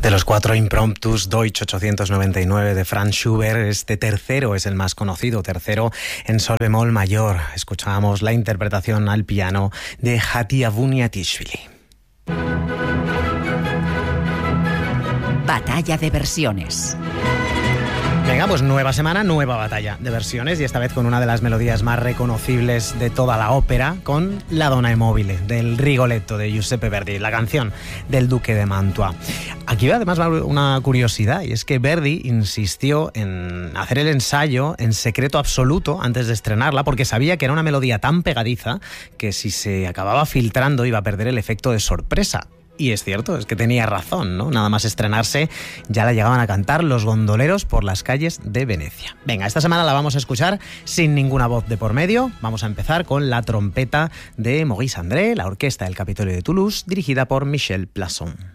De los 4 impromptus Deutsch 899 de Franz Schubert, este tercero es el más conocido, tercero en sol bemol mayor. Escuchábamos la interpretación al piano de Hati Avuniatishvili. Batalla de versiones. Venga, pues nueva semana, nueva batalla de versiones y esta vez con una de las melodías más reconocibles de toda la ópera, con La Donna e Mobile, del Rigoletto de Giuseppe Verdi, la canción del Duque de Mantua. Aquí además va una curiosidad, y es que Verdi insistió en hacer el ensayo en secreto absoluto antes de estrenarla, porque sabía que era una melodía tan pegadiza que si se acababa filtrando iba a perder el efecto de sorpresa. Y es cierto, es que tenía razón, ¿no? Nada más estrenarse ya la llegaban a cantar los gondoleros por las calles de Venecia. Venga, esta semana la vamos a escuchar sin ninguna voz de por medio. Vamos a empezar con la trompeta de Maurice André, la orquesta del Capitolio de Toulouse, dirigida por Michel Plasson.